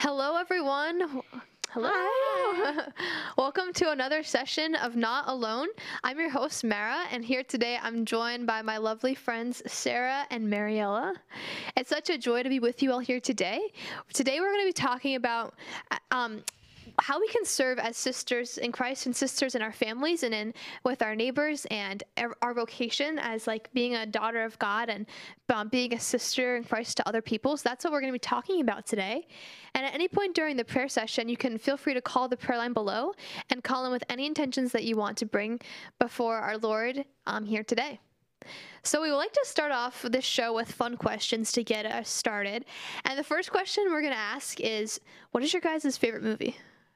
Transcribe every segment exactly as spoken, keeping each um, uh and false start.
Hello, everyone. Hello. Welcome to another session of Not Alone. I'm your host, Mara, and here today I'm joined by my lovely friends, Sarah and Mariella. It's such a joy to be with you all here today. Today we're going to be talking about um, how we can serve as sisters in Christ and sisters in our families and in with our neighbors and our, our vocation as like being a daughter of God and um, being a sister in Christ to other people. So that's what we're going to be talking about today. And at any point during the prayer session, you can feel free to call the prayer line below and call in with any intentions that you want to bring before our Lord um, here today. So we would like to start off this show with fun questions to get us started. And the first question we're going to ask is, what is your guys' favorite movie?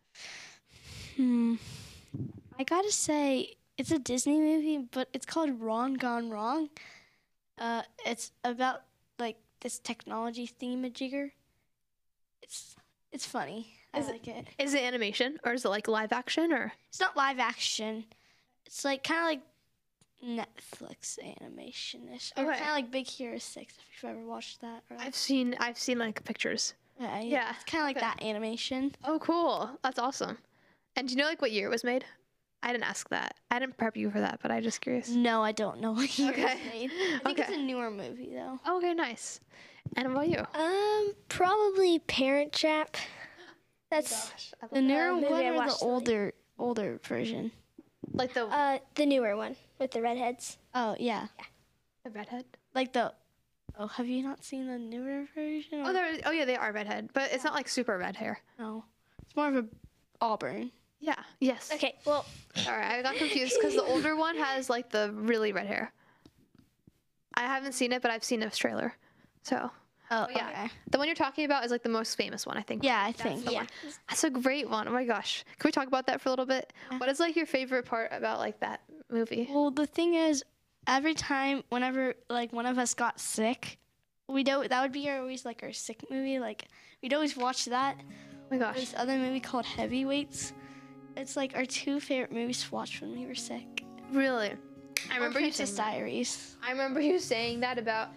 Hmm. I gotta say, it's a Disney movie, but it's called Ron Gone Wrong. Uh, it's about like this technology thingamajigger. It's it's funny. I Is it- like it. Is it animation or is it like live action or? It's not live action. It's like kind of like Netflix animation-ish, or Okay. kind of like Big Hero Six. If you've ever watched that, or I've seen I've seen like pictures. yeah, yeah, it's kind of like okay. that animation. Oh, cool. That's awesome. And do you know like what year it was made? I didn't ask that. I didn't prep you for that, but I'm just curious. No, I don't know what year Okay. it's made. I think it's Okay. a newer movie though. Okay, nice. And what about you? Um, probably Parent Trap. That's The newer movie one I or the watched lately. older older version? Like the uh the newer one with the redheads. Oh yeah, the redhead. like the. Oh, have you not seen the newer version? Oh, or- they're oh yeah, they are redhead, but it's not like super red hair. no, it's more of a auburn. Yeah. Yes. Okay, well, All right, I got confused because the older one has like the really red hair. I haven't seen it, but I've seen this trailer. So Oh yeah. okay. the one you're talking about is like the most famous one, I think. Yeah, I think. the yeah. one. That's a great one. Oh my gosh. Can we talk about that for a little bit? Yeah. What is like your favorite part about like that movie? Well, the thing is, every time, whenever like one of us got sick, we'd al- that would be our, always like our sick movie. Like we'd always watch that. Oh my gosh. This other movie called Heavyweights. It's like our two favorite movies to watch when we were sick. Really? I Or remember you Princess saying that. Diaries. I remember you saying that about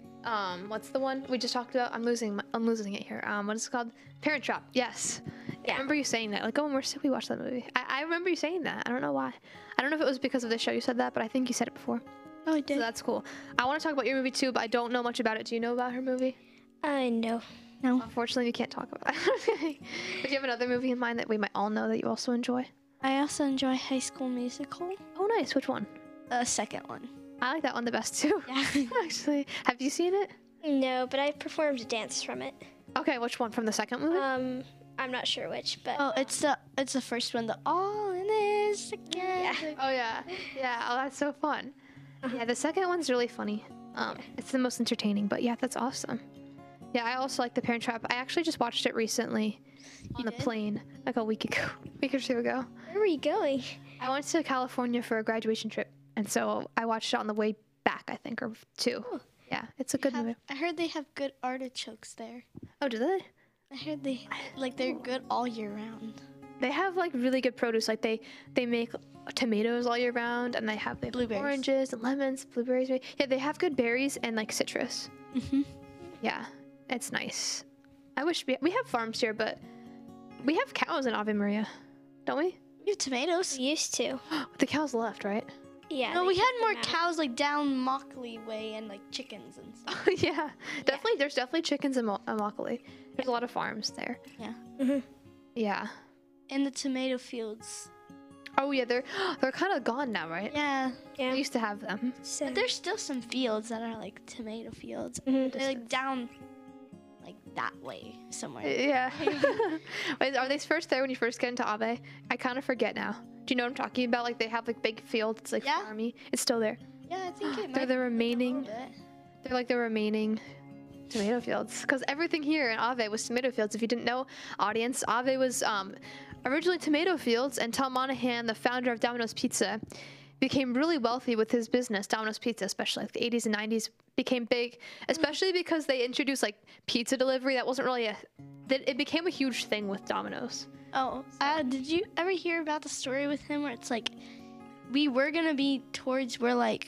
um what's the one we just talked about? I'm losing my, I'm losing it here. Um what is it called? Parent Trap. Yes. I Yeah. remember you saying that. Like, oh, when we're sick, we watched that movie. I, I remember you saying that. I don't know why. I don't know if it was because of the show you said that, but I think you said it before. Oh, I So did. that's cool. I want to talk about your movie too, but I don't know much about it. Do you know about her movie? I know. No. Unfortunately, we can't talk about it. But do you have another movie in mind that we might all know that you also enjoy? I also enjoy High School Musical. Oh, nice. Which one? The second one. I like that one the best too. Yeah. Actually, have you seen it? No, but I performed a dance from it. Okay, which one from the second movie? Um, I'm not sure which, but Oh, it's the it's the first one. The All in This Together. Yeah. Oh yeah, yeah. Oh, that's so fun. Yeah, the second one's really funny. Um, it's the most entertaining. But yeah, that's awesome. Yeah, I also like The Parent Trap. I actually just watched it recently on the did? plane, like a week ago, week or two ago. where were you going? I went to California for a graduation trip, and so I watched it on the way back, I think, or two. Yeah, it's a good Have- movie. I heard they have good artichokes there. Oh, do they? I heard they like they're good all year round. They have like really good produce. Like they they make tomatoes all year round, and they have they have Blueberries. oranges and lemons, blueberries. Yeah, they have good berries and like citrus. Mm-hmm. Yeah, it's nice. I wish we we have farms here, but we have cows in Ave Maria, don't we? We have tomatoes. We used to. The cows left, right? Yeah. No, they we had kicked more them out. cows like down Mockley way and like chickens and stuff. yeah, definitely. There's definitely chickens in Mo- Immokalee. There's a lot of farms there. Yeah. Mhm. Yeah. And the tomato fields. Oh yeah, they're they're kind of gone now, right? Yeah. Yeah. I used to have them. So, But there's still some fields that are like tomato fields. Mhm. They're like down like that way somewhere. Yeah. Wait, are they first there when you first get into Ave? I kind of forget now. Do you know what I'm talking about? Like they have like big fields. It's like Yeah. farmy. It's still there. Yeah, I think it They're might the be a remaining. little bit. They're like the remaining tomato fields. Because everything here in Ave was tomato fields. If you didn't know, audience, Ave was um, originally tomato fields, and Tom Monahan, the founder of Domino's Pizza, became really wealthy with his business, Domino's Pizza, especially like the eighties and nineties became big, especially because they introduced like pizza delivery. That wasn't really a, that it became a huge thing with Domino's. Oh, uh, did you ever hear about the story with him where it's like we were gonna be towards where like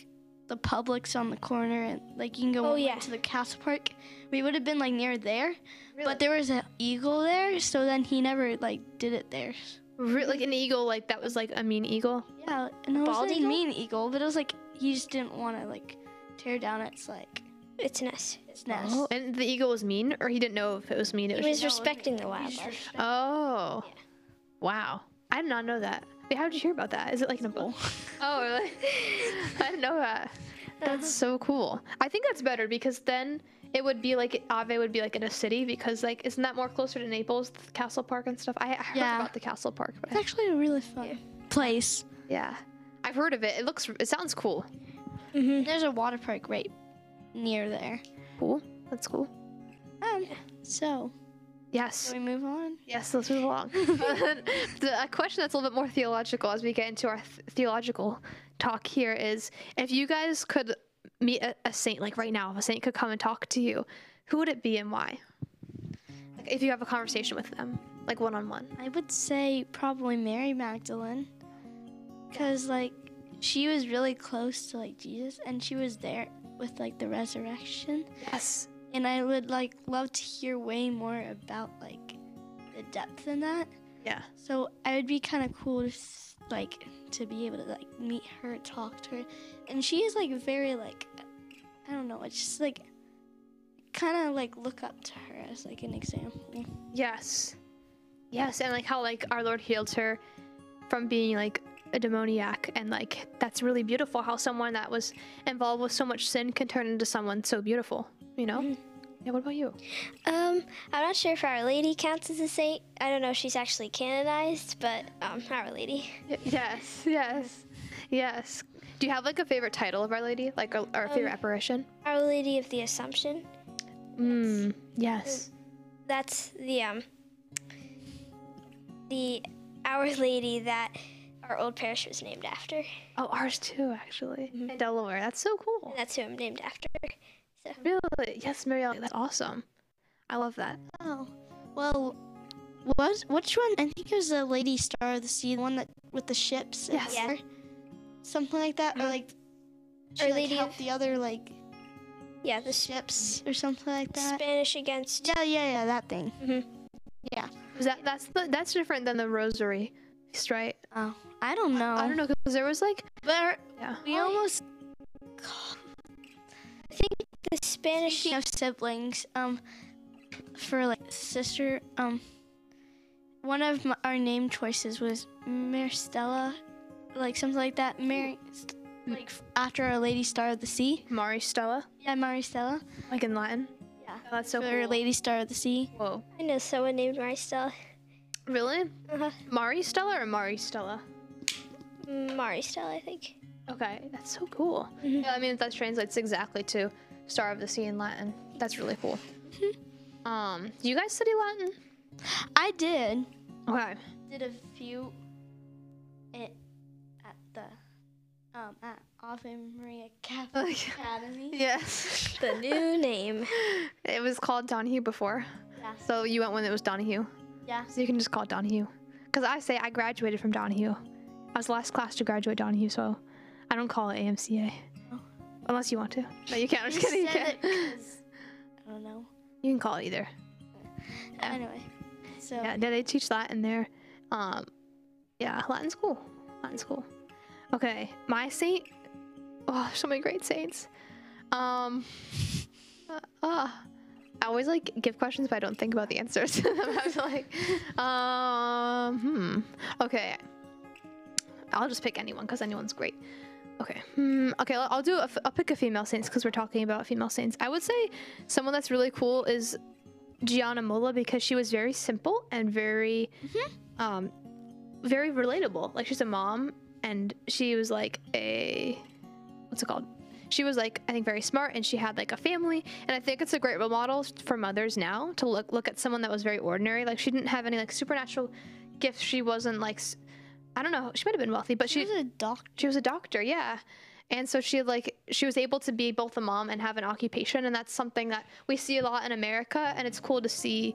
the Publix on the corner, and like you can go Oh, all the way yeah. to the castle park. We would have been like near there, Really? but there was an eagle there, so then he never like did it there. Re- like an eagle, like that was like a mean eagle. Yeah, and it Bald was a eagle? mean eagle, but it was like he just didn't want to like tear down its like It's nest. its nest. Oh, and the eagle was mean, or he didn't know if it was mean. It He was was just, respecting the He just wildlife. respect- oh, Yeah. wow. I did not know that. Wait, how did you hear about that? Is it like in a book? Oh, really? I didn't know that. That's so cool. I think that's better because then it would be like Ave would be like in a city because like isn't that more closer to Naples, the Castle Park and stuff? I, I heard Yeah. about the Castle Park, but It's actually a really fun place. yeah, I've heard of it. It looks, it sounds cool. Mm-hmm. There's a water park right near there. Cool. That's cool. Um, so Yes. can we move on? Yes, let's move along. the a question that's a little bit more theological as we get into our th- theological talk here is if you guys could meet a, a saint, like right now, if a saint could come and talk to you, who would it be and why? Like if you have a conversation with them, like one on one. I would say probably Mary Magdalene, because like she was really close to like Jesus, and she was there with like the resurrection. Yes. And I would like love to hear way more about like the depth in that. Yeah. So I would be kind of cool to s- like to be able to like meet her, talk to her, and she is like very like I don't know. It's just like kind of like look up to her as like an example. Yes. Yes, and like how like our Lord healed her from being like a demoniac, and like that's really beautiful how someone that was involved with so much sin can turn into someone so beautiful, you know? Mhm. Yeah, what about you? Um, I'm not sure if Our Lady counts as a saint. I don't know if she's actually canonized, but um, Our Lady. Y- yes, yes, yes. Do you have like a favorite title of Our Lady, like or, or a favorite Um, apparition? Our Lady of the Assumption. Mm, yes. That's the um the Our Lady that our old parish was named after. Oh, ours too, actually. Mhm. In Delaware. That's so cool. And that's who I'm named after. So Really? Yes, Marielle. That's awesome. I love that. Oh, well, what? Which one? I think it was the Lady Star of the Sea, the one that with the ships. in Yes. the water. Something like that, or Mhm. like she Our like, Lady helped of- the other like yeah, the s- ships or something like that. Spanish against. Yeah, yeah, yeah, that thing. Mhm. Yeah. Was that that's the, that's different than the Rosary, feast, right? Oh, I don't know. I don't know because there was like But yeah. we almost I think the Spanish. speaking of siblings. Um, for like sister. Um, one of my, our name choices was Maristella, like something like that. Mary, like after Our Lady Star of the Sea. Mari Stella, Yeah, Maristella. like in Latin. Yeah. Oh, that's so For cool. Lady Star of the Sea. Whoa. I know someone named Maristella. Really? Uh-huh. Mari Stella or Mari Stella? Maristella, I think. Okay, that's so cool. Mhm. Yeah, I mean that translates exactly to Star of the Sea in Latin. That's really cool. um, do you guys study Latin? I did. Okay. Did a few it at the um at Ave Maria Catholic Academy. Yes. The new name. It was called Donahue before, Yeah. so you went when it was Donahue. Yeah. So you can just call it Donahue. Because I say I graduated from Donahue. I was the last class to graduate Donahue, so I don't call it A M C A. Oh. Unless you want to. No, you can't. I'm just You kidding. You said can. it 'cause- I don't know. You can call it either. Yeah. Anyway, so Yeah, yeah, they teach Latin there. Um, yeah, Latin's cool. Latin's cool. Okay, my saint. Oh, so many great saints. Um, uh, uh, I always like give questions, but I don't think about the answers. I was like, um, hmm. Okay, I'll just pick anyone because anyone's great. Okay. Hmm. Okay. I'll, I'll do. A, f- I'll pick a female saints because we're talking about female saints. I would say someone that's really cool is Gianna Molla because she was very simple and very, um, very relatable. Like she's a mom and she was like a, what's it called? She was like I think very smart and she had like a family and I think it's a great role model for mothers now to look look at someone that was very ordinary. Like she didn't have any like supernatural gifts. She wasn't like, s- I don't know. She might have been wealthy, but she she was a doctor. she was a doctor, yeah. And so she like she was able to be both a mom and have an occupation, and that's something that we see a lot in America, and it's cool to see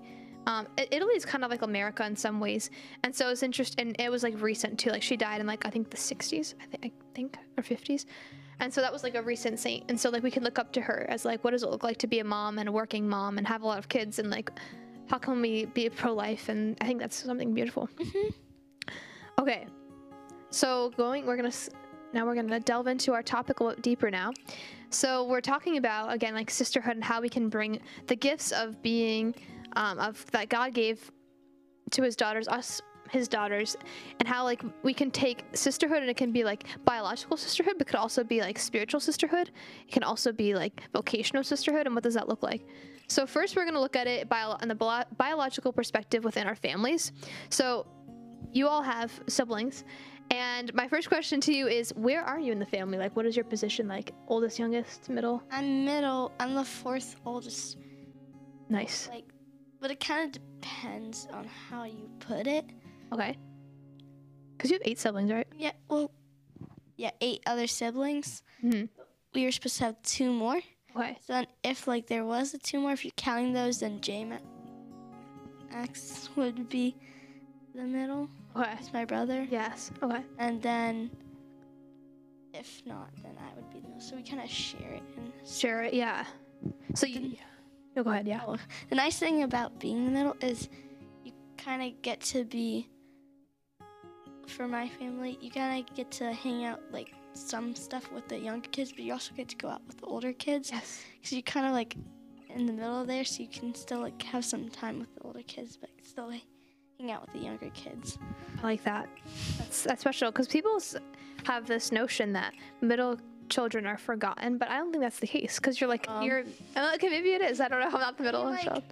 Um, I- Italy is kind of like America in some ways, and so it's interesting. And it was like recent too. Like she died in like I think the sixties, I, th- I think, or fifties, and so that was like a recent saint. And so like we can look up to her as like, what does it look like to be a mom and a working mom and have a lot of kids, and like, how can we be pro-life? And I think that's something beautiful. Mm-hmm. Okay, so going, we're gonna s- now we're gonna delve into our topic a little deeper now. So we're talking about again like sisterhood and how we can bring the gifts of being. Um, of that God gave to his daughters, us, his daughters, and how like we can take sisterhood and it can be like biological sisterhood, but could also be like spiritual sisterhood. It can also be like vocational sisterhood, and what does that look like? So first, we're going to look at it bio- on the bio- biological perspective within our families. So you all have siblings, and my first question to you is, where are you in the family? Like, what is your position? Like, oldest, youngest, middle? I'm middle. I'm the fourth oldest. Nice. Like, but it kind of depends on how you put it. Okay. Because you have eight siblings, right? Yeah, well, yeah, eight other siblings. Mm-hmm. We were supposed to have two more. Okay. So then if, like, there was a two more, if you're counting those, then J Max would be the middle. Okay. He's my brother. Yes. Okay. And then if not, then I would be the middle. So we kind of share it. And Share it. Yeah. So you. No, go ahead. Yeah. Oh, the nice thing about being the middle is you kind of get to be, for my family, you kind of get to hang out like some stuff with the younger kids, but you also get to go out with the older kids. Yes. Because you kind of like in the middle there, so you can still like have some time with the older kids, but still like, hang out with the younger kids. I like that. That's that's special because people s- have this notion that middle children are forgotten, but I don't think that's the case because you're like Um, you're uh, okay. Maybe it is. I don't know. I'm not the middle like- child.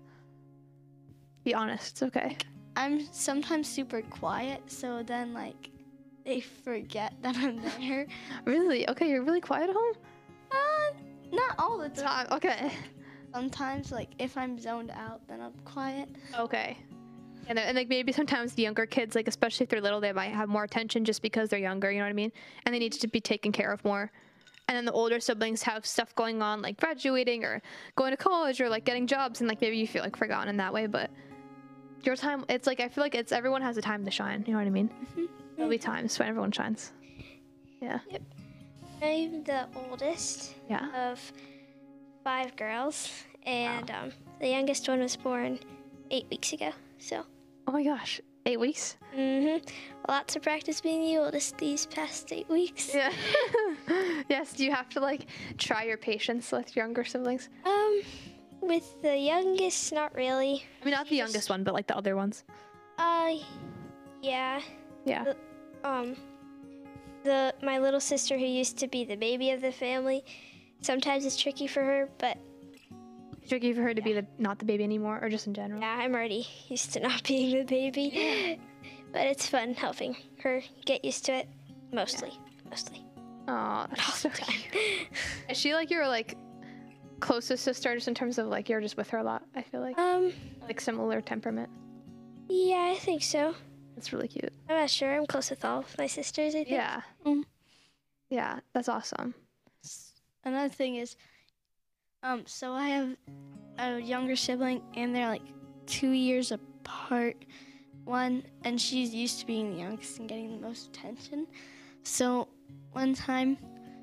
Be honest. It's okay. I'm sometimes super quiet, so then like they forget that I'm there. Really? Okay. You're really quiet at home. Uh, not all the time. Time. Okay. Sometimes like if I'm zoned out, then I'm quiet. Okay. And, then- and like maybe sometimes the younger kids, like especially if they're little, they might have more attention just because they're younger. You know what I mean? And they need to be taken care of more. And then the older siblings have stuff going on, like graduating or going to college or like getting jobs, and like maybe you feel like forgotten in that way. But your time, it's like I feel like it's everyone has a time to shine. You know what I mean? Mm-hmm. There'll be times when everyone shines. Yeah. I'm the oldest Yeah. of five girls, and um, the youngest one was born eight weeks ago. So, Oh my gosh. Eight weeks. hmm lots of practice being the oldest these past eight weeks. Yeah. Yes. Do you have to like try your patience with younger siblings? Um, with the youngest, not really. I mean, not the youngest one, but like the other ones. Uh, yeah. Yeah. Um, the my little sister who used to be the baby of the family. Sometimes it's tricky for her, but Tricky for her to be the not the baby anymore, or just in general. yeah, I'm already used to not being the baby. But it's fun helping her get used to it. Mostly, mostly. Oh, that's so cute. Is she like your like closest sister, just in terms of like you're just with her a lot? I feel like Um, like similar temperament. yeah, I think so. That's really cute. I'm not sure. I'm close with all of my sisters, I think. Yeah. Mm. Yeah, that's awesome. Another thing is, um, so I have a younger sibling, and they're like two years apart. One, and she's used to being the youngest and getting the most attention. So one time,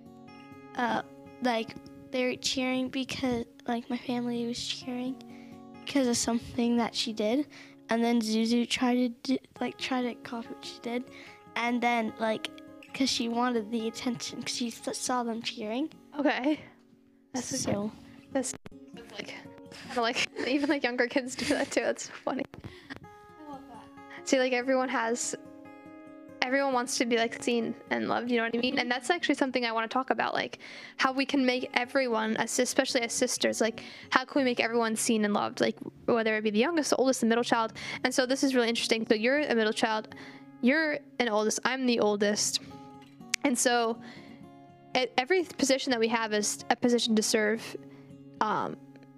uh, like they were cheering because, like, my family was cheering because of something that she did, and then Zuzu tried to do, like try to copy what she did, and then like because she wanted the attention because she s- saw them cheering. Okay. That's so, So that's like kind of like even like younger kids do that too. That's so funny. I love that. See, like everyone has, everyone wants to be like seen and loved. You know what I mean? And that's actually something I want to talk about, like how we can make everyone, as- especially as sisters, like how can we make everyone seen and loved? Like whether it be the youngest, the oldest, the middle child. And so this is really interesting. So you're a middle child, you're an oldest, I'm the oldest, and so e- every position that we have is a position to serve. Um.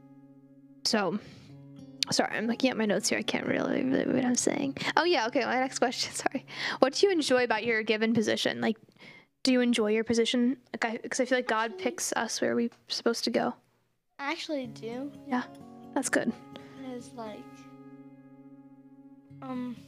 So. Sorry, I'm looking at my notes here. I can't really really read what I'm saying. Oh yeah, okay. My next question. Sorry. What do you enjoy about your given position? Like, do you enjoy your position? Like, I, because I feel like God picks us where we're supposed to go. I actually do. Yeah, that's good. Because like Um,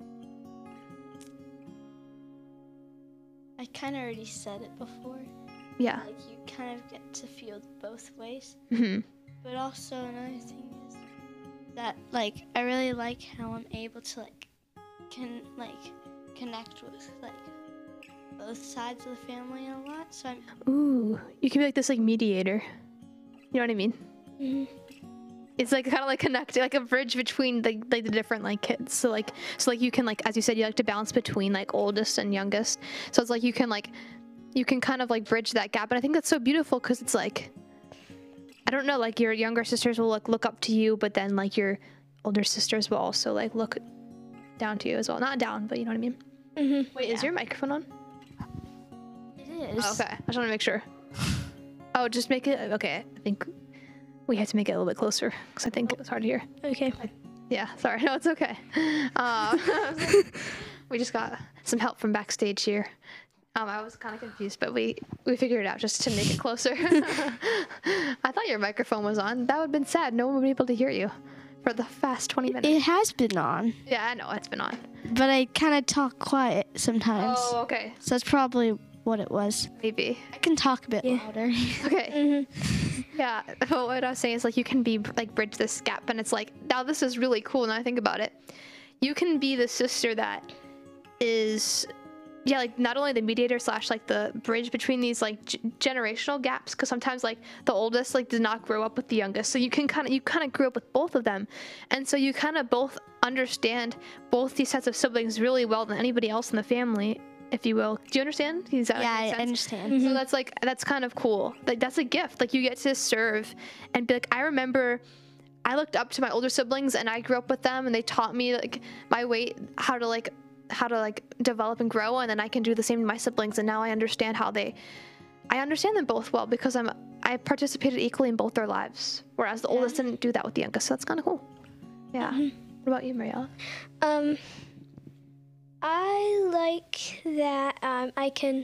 I kind of already said it before. Yeah. Like you kind of get to feel both ways. Mm-hmm. But also another thing is that like I really like how I'm able to like can like connect with like both sides of the family a lot. So I'm Ooh, you can be like this like mediator. You know what I mean? hmm It's like kind of like connecting, like a bridge between like like the different like kids. So like so like you can like, as you said, you like to balance between like oldest and youngest. So it's like you can like you can kind of like bridge that gap. And I think that's so beautiful because it's like, I don't know, like your younger sisters will like look up to you, but then like your older sisters will also like look down to you as well. Not down, but you know what I mean? hmm Wait, is your microphone on? it is. Oh, okay, I just want to make sure. Oh, just make it, okay, I think we had to make it a little bit closer because I think it was hard to hear. Okay. Yeah, sorry, no, it's okay. Um, we just got some help from backstage here. Um, I was kind of confused, but we, we figured it out just to make it closer. I thought your microphone was on. That would have been sad. No one would be able to hear you for the fast twenty minutes. It has been on, Yeah, I know, it's been on. but I kind of talk quiet sometimes. Oh, okay. So that's probably what it was. Maybe. I can talk a bit Yeah. louder. Okay. hmm Yeah, but what I was saying is like you can be like bridge this gap, and it's like now this is really cool. Now I think about it, you can be the sister that is, yeah, like not only the mediator slash like the bridge between these like g- generational gaps, because sometimes like the oldest like did not grow up with the youngest, so you can kind of you kind of grew up with both of them, and so you kind of both understand both these sets of siblings really well than anybody else in the family, if you will. Do you understand? Does that Yeah, make I sense? understand. So that's like that's kind of cool. Like that's a gift. Like you get to serve and be like, I remember I looked up to my older siblings and I grew up with them and they taught me like my weight, how to like how to like develop and grow, and then I can do the same to my siblings, and now I understand how they I understand them both well because I'm I participated equally in both their lives. Whereas the oldest didn't do that with the youngest. So that's kinda cool. Yeah. What about you, Mariella? Um, I like that um, I can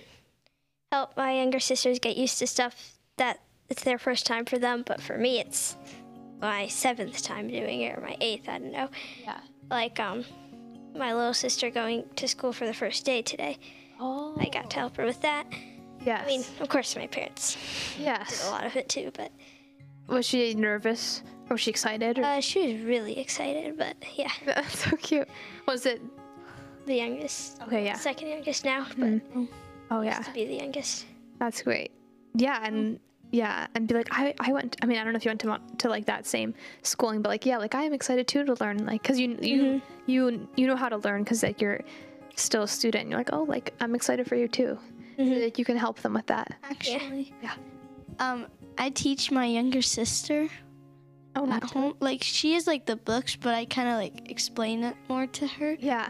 help my younger sisters get used to stuff that it's their first time for them, but for me it's my seventh time doing it, or my eighth, I don't know. Yeah. Like um, my little sister going to school for the first day today. Oh. I got to help her with that. Yes. I mean, of course my parents did yes. a lot of it too, but Was she nervous? Or was she excited? Or? uh, she was really excited, but yeah, That's so cute. Was it? the youngest, Okay, yeah. second youngest now, but Mm. Oh, yeah. used to be the youngest. That's great. Yeah, and yeah, and be like, I, I went. I mean, I don't know if you went to Mon- to like that same schooling, but like, yeah, like I am excited too to learn, like, cause you you you you know how to learn, cause like you're still a student. And you're like, oh, like I'm excited for you too. Mhm. Like you can help them with that. Actually, Yeah. um, I teach my younger sister Oh, at home. Like she is like the books, but I kind of like explain it more to her. Yeah.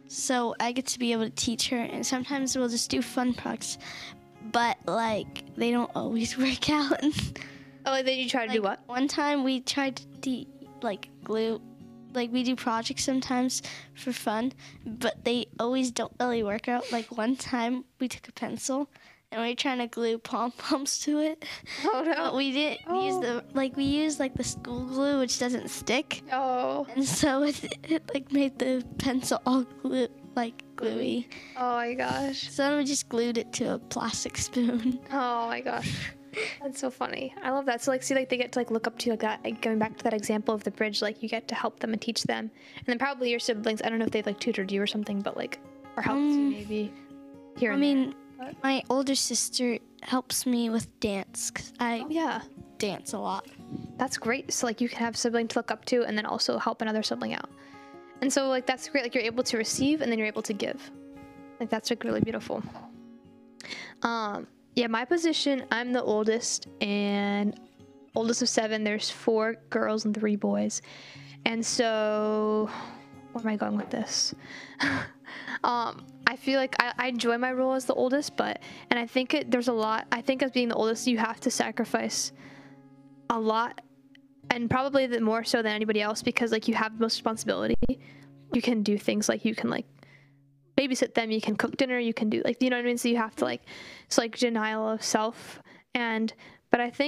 So I get to be able to teach her, and sometimes we'll just do fun projects, but like they don't always work out. Oh, like, then you try to do Like, what? One time we tried to de- like glue, like we do projects sometimes for fun, but they always don't really work out. Like one time we took a pencil and we were trying to glue pom poms to it, Oh but no. we didn't use the like we used like the school glue, which doesn't stick, Oh. and so it, it like made the pencil all glue like gluey. Oh my gosh. So then we just glued it to a plastic spoon. Oh my gosh. That's so funny. I love that. So like, see, like they get to like look up to you like that. Like, going back to that example of the bridge, like you get to help them and teach them, and then probably your siblings. I don't know if they've like tutored you or something, but like or helped you Um, maybe here I and mean, there. my older sister helps me with dance because I Oh yeah, dance a lot. that's great. So like you can have sibling to look up to, and then also help another sibling out. And so like that's great. Like you're able to receive, and then you're able to give. Like that's like really beautiful. Um. Yeah, my position, I'm the oldest, and oldest of seven. There's four girls and three boys. And so, where am I going with this? um, I feel like I, I enjoy my role as the oldest, but, and I think it, there's a lot, I think as being the oldest, you have to sacrifice a lot, and probably the more so than anybody else, because like you have the most responsibility. You can do things like you can like babysit them, you can cook dinner, you can do like, you know what I mean? So you have to like, it's like denial of self. And, but I think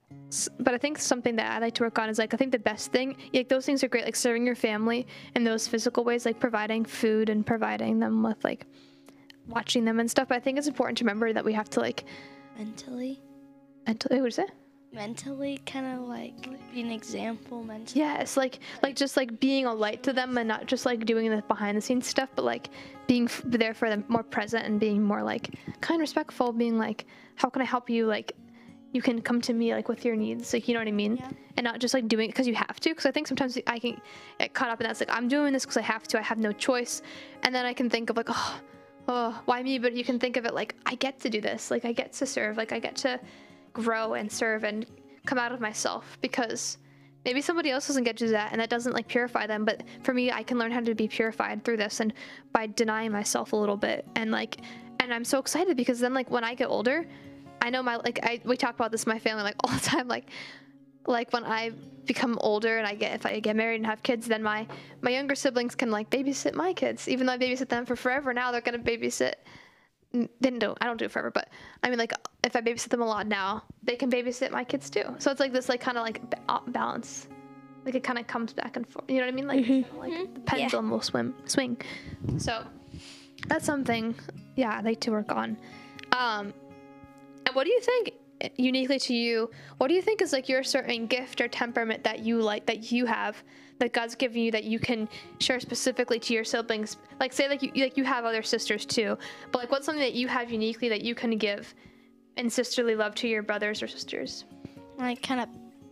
s- but I think something that I like to work on is like I think the best thing, like those things are great, like serving your family in those physical ways, like providing food and providing them with like watching them and stuff. But I think it's important to remember that we have to like Mentally, mentally, what is it? mentally, kind of like be an example mentally. Yes, like like just like being a light to them and not just like doing the behind the scenes stuff, but like being f- there for them, more present and being more like kind, respectful, being like, how can I help you? Like, you can come to me like with your needs, like you know what I mean, Yeah. and not just like doing it because you have to. Because I think sometimes I can get caught up in that. It's like I'm doing this because I have to. I have no choice, and then I can think of like, oh, oh, why me? But you can think of it like I get to do this. Like I get to serve. Like I get to grow and serve and come out of myself because maybe somebody else doesn't get to do that and that doesn't like purify them, but for me I can learn how to be purified through this and by denying myself a little bit. And like, and I'm so excited because then like when I get older, I know my like I we talk about this in my family like all the time, like like when I become older and I get if I get married and have kids, then my my younger siblings can like babysit my kids. Even though I babysit them for forever, now they're gonna babysit. Didn't do I don't do it forever, but I mean like if I babysit them a lot now, they can babysit my kids too. So it's like this like kind of like ba- balance, like it kind of comes back and forth. You know what I mean? Like Mm-hmm. like the pendulum will swim swing. So that's something, yeah, I'd like to work on. Um, and what do you think uniquely to you? What do you think is like your certain gift or temperament that you like that you have? That God's given you that you can share specifically to your siblings? Like say like you like you have other sisters too, but like what's something that you have uniquely that you can give in sisterly love to your brothers or sisters? Like kind of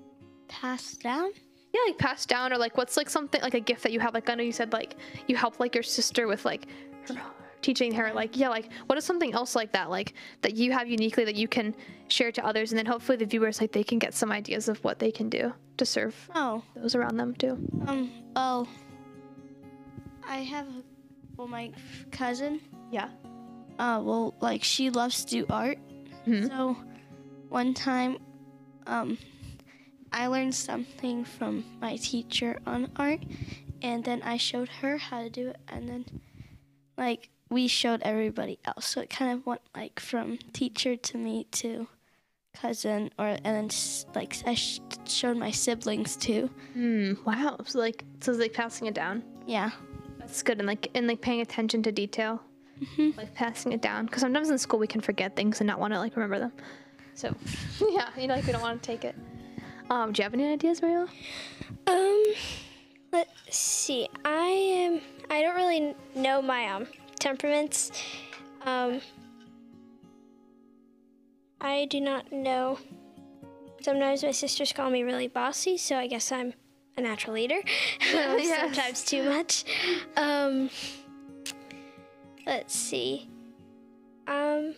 passed down. Yeah, like passed down, or like what's like something like a gift that you have? Like I know you said like you help like your sister with like her, teaching her like yeah like what is something else like that like that you have uniquely that you can share to others, and then hopefully the viewers like they can get some ideas of what they can do to serve Oh, those around them too. um, well, I have, a, well, my cousin, Yeah. uh, well, like, she loves to do art. Mhm. So, one time, um, I learned something from my teacher on art, and then I showed her how to do it, and then, like, we showed everybody else. So it kind of went, like, from teacher to me to cousin, or and then s- like I sh- showed my siblings too. Mm, wow. So like so it's like passing it down. Yeah. That's good, and like and like paying attention to detail, Mhm. like passing it down. Because sometimes in school we can forget things and not want to like remember them. So yeah, you know, like we don't want to take it. Um, do you have any ideas, Mariela? Um, let's see. I am. I don't really know my um temperaments. Um, I do not know. Sometimes my sisters call me really bossy, so I guess I'm a natural leader. Yes. Sometimes too much. Um, let's see. Um,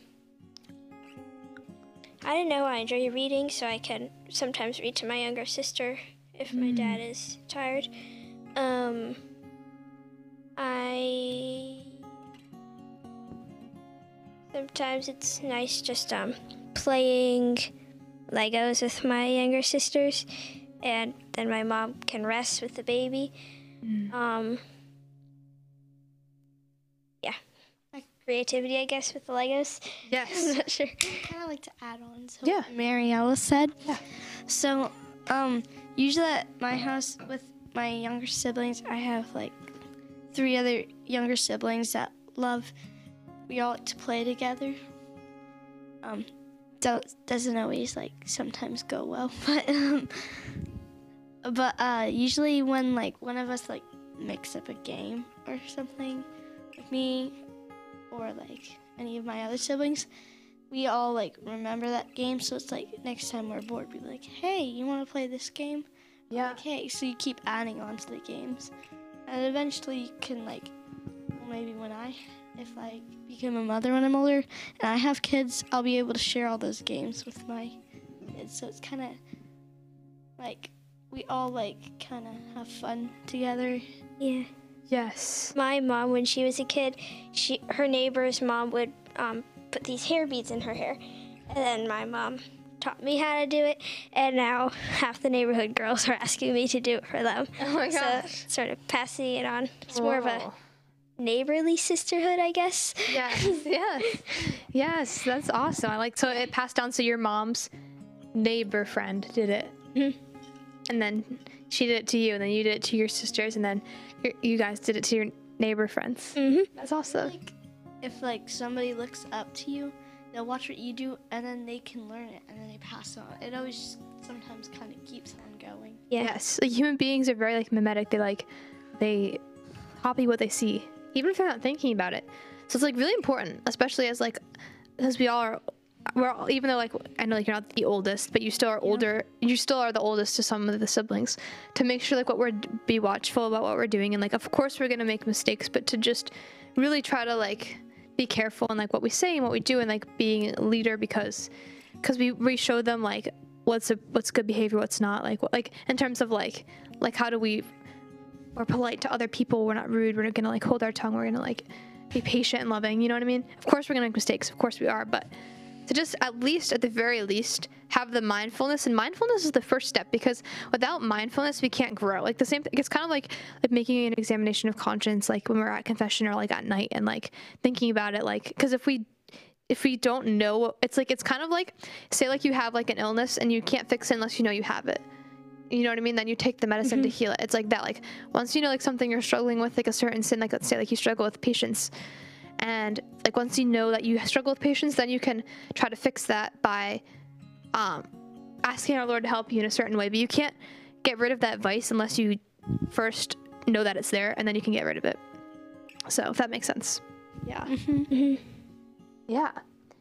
I don't know. I enjoy reading, so I can sometimes read to my younger sister if my dad is tired. Um, I sometimes it's nice just um playing Legos with my younger sisters, and then my mom can rest with the baby. Um, yeah, like creativity, I guess, with the Legos. I'm Yes. not sure. Kind of like to add on to Yeah. what Mariella said. Yeah. So, um, usually at my house with my younger siblings, I have like three other younger siblings that love. We all like to play together. Um, don't, doesn't always like sometimes go well, but um, but uh, usually when like one of us like makes up a game or something, like me or like any of my other siblings, we all like remember that game. So it's like next time we're bored, we're like, hey, you want to play this game? Yeah. Okay, so you keep adding on to the games, and eventually you can like, well, maybe when I, if I become a mother when I'm older and I have kids, I'll be able to share all those games with my kids. So it's kind of like we all like kind of have fun together. Yeah. Yes. My mom, when she was a kid, she her neighbor's mom would um, put these hair beads in her hair, and then my mom taught me how to do it, and now half the neighborhood girls are asking me to do it for them. Oh my So gosh. sort of passing it on. It's more of a Whoa. neighborly sisterhood, I guess. Yes, yes, yes. That's awesome. I like so it passed down. So your moms neighbor friend did it. Mhm. And then she did it to you, and then you did it to your sisters, and then your, you guys did it to your neighbor friends. Mhm. That's awesome. Like, if like somebody looks up to you, they'll watch what you do, and then they can learn it, and then they pass it on. It always just sometimes kind of keeps on going. Yeah. Yes, like human beings are very like mimetic. They like they copy what they see, even if they're not thinking about it. So it's like really important, especially as like as we all are. We're all, even though like I know like you're not the oldest, but you still are older. You still are the oldest to some of the siblings. To make sure like what we're be watchful about what we're doing, and like of course we're gonna make mistakes, but to just really try to like be careful in like what we say and what we do, and like being a leader because because we we show them like what's a what's good behavior, what's not, like what, like in terms of like like how do we we're polite to other people, we're not rude, we're not gonna like hold our tongue, we're gonna like be patient and loving, you know what I mean? Of course we're gonna make mistakes, of course we are, but to just at least at the very least have the mindfulness, and mindfulness is the first step, because without mindfulness we can't grow. Like the same thing, it's kind of like like making an examination of conscience, like when we're at confession or like at night, and like thinking about it, like because if we if we don't know, it's like it's kind of like say like you have like an illness and you can't fix it unless you know you have it. You know what I mean? Then you take the medicine Mm-hmm. to heal it. It's like that. Like once you know like something you're struggling with, like a certain sin, like let's say like you struggle with patience, and like once you know that you struggle with patience, then you can try to fix that by um, asking our Lord to help you in a certain way. But you can't get rid of that vice unless you first know that it's there, and then you can get rid of it. So if that makes sense. Yeah. Mhm. Yeah.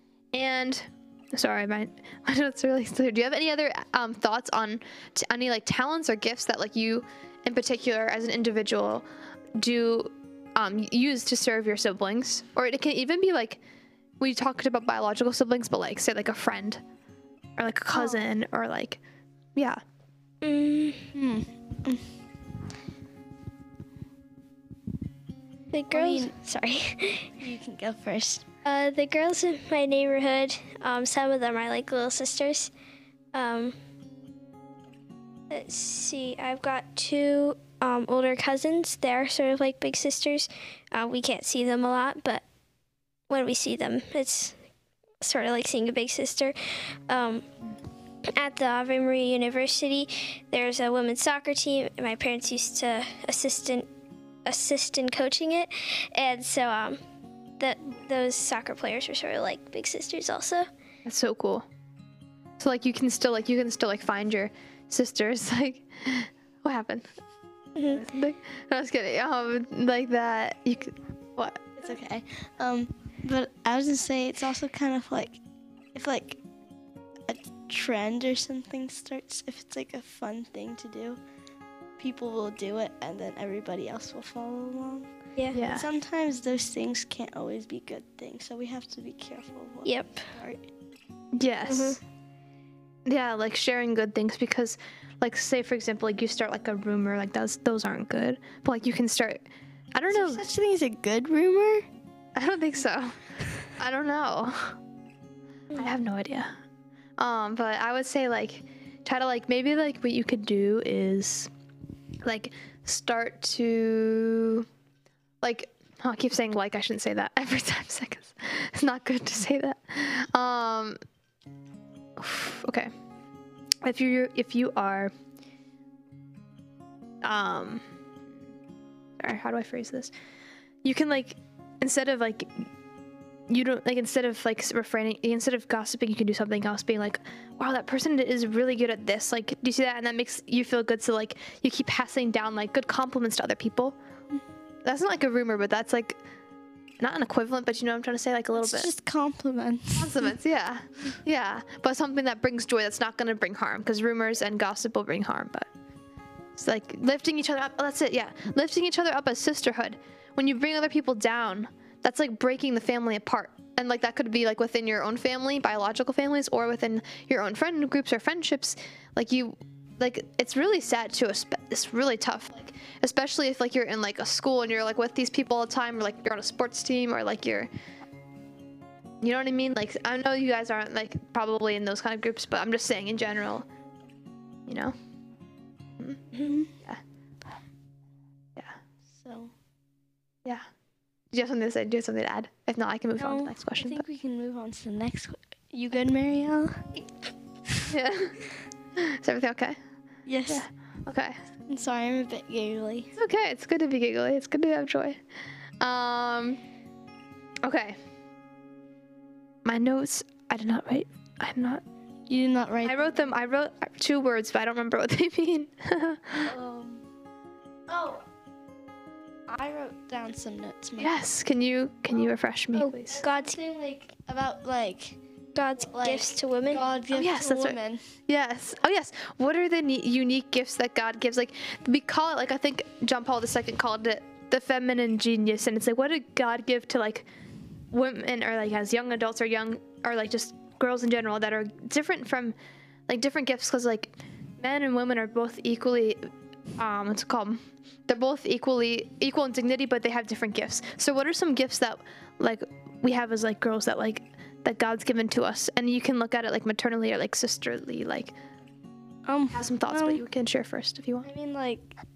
And sorry, my my notes are really clear. Do you have any other um, thoughts on t- any like talents or gifts that like you in particular as an individual do um, use to serve your siblings? Or it can even be like we talked about biological siblings, but like say like a friend or like a cousin or like yeah. Mm, Hmm. the girls. mean- sorry. You can go first. Uh, the girls in my neighborhood, um, some of them are like little sisters. Um, let's see, I've got two um, older cousins. They're sort of like big sisters. Uh, we can't see them a lot, but when we see them, it's sort of like seeing a big sister. Um, at the Ave Maria University, there's a women's soccer team. My parents used to assistant assist in coaching it, and so um, that those soccer players were sort of like big sisters also. That's so cool. So like you can still like you can still like find your sisters. Like what happened? Mhm. Like, no, I was kidding. Um, like that. You could what? It's okay. Um, but I was gonna say it's also kind of like if like a trend or something starts, if it's like a fun thing to do, people will do it, and then everybody else will follow along. Yeah. Yeah. Sometimes those things can't always be good things, so we have to be careful of what Yep. we start. Yes. Mhm. Yeah, like sharing good things, because like say for example like you start like a rumor, like those those aren't good, but like you can start I don't Is there know. such thing as a good rumor? I don't think so. I don't know. I have no idea. Um, but I would say like try to like maybe like what you could do is like start to like oh, I keep saying like I shouldn't say that every time seconds. It's not good to say that. Um okay. If you if you are um sorry, how do I phrase this? You can like instead of like you don't like instead of like refraining instead of gossiping, you can do something else, being like, wow, that person is really good at this, like do you see that? And that makes you feel good, so like you keep passing down like good compliments to other people. That's not like a rumor, but that's like not an equivalent, but you know what I'm trying to say, like a little It's bit just compliments. compliments. Yeah, yeah, but something that brings joy, that's not going to bring harm, because rumors and gossip will bring harm. But it's like lifting each other up. Oh, that's it. Yeah, lifting each other up as sisterhood. When you bring other people down, that's like breaking the family apart. And like that could be like within your own family, biological families, or within your own friend groups or friendships. Like you, like it's really sad too. It's really tough. Like especially if like you're in like a school and you're like with these people all the time, or like you're on a sports team, or like you're, you know what I mean? Like I know you guys aren't like probably in those kind of groups, but I'm just saying in general. You know. Mm-hmm. Yeah. Yeah. So Yeah. Do you have something to say? Do you have something to add? If not, I can move on to no, the next question. I think but- we can move on to the next. qu- You good, Marielle? Yeah. Is everything okay? Yes. Yeah. Okay. I'm sorry, I'm a bit giggly. It's okay. It's good to be giggly. It's good to have joy. Um. Okay. My notes. I did not write. I did not. You did not write. I wrote them. I wrote two words, but I don't remember what they mean. Um, oh, I wrote down some notes. Mom. Yes. Can you can you refresh me, Oh, please? God's Something like about like God's like gifts to women. God gives yes, to that's right. women. Yes. Oh, yes. What are the ne- unique gifts that God gives? Like, we call it, like, I think John Paul the Second called it the feminine genius. And it's like, what did God give to, like, women or, like, as young adults or young, or, like, just girls in general that are different from, like, different gifts? Because, like, men and women are both equally, um, what's it called? They're both equally, equal in dignity, but they have different gifts. So, what are some gifts that, like, we have as, like, girls that, like, that God's given to us? And you can look at it like maternally or like sisterly, like Um, have some thoughts, um, but you can share first if you want. I mean, like